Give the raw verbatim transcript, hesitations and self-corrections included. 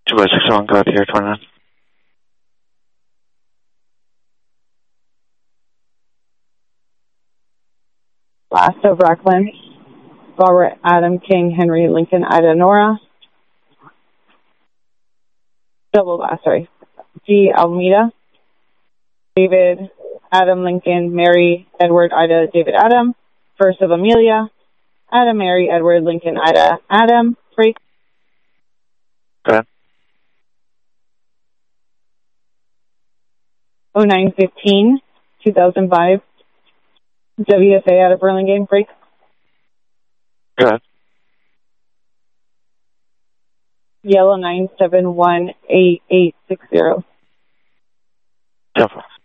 two by six one, go ahead here, twenty-nine. Last of Rockland, Robert Adam King Henry Lincoln Ida Nora. Double last, sorry. G. Almeida. David Adam Lincoln Mary Edward Ida David Adam. First of Amelia. Adam Mary Edward Lincoln Ida Adam. Break. Go ahead. oh nine fifteen, two thousand five. W S A out of Burlingame. Break. Go ahead. Yellow nine seven one eight eight six zero. Jump.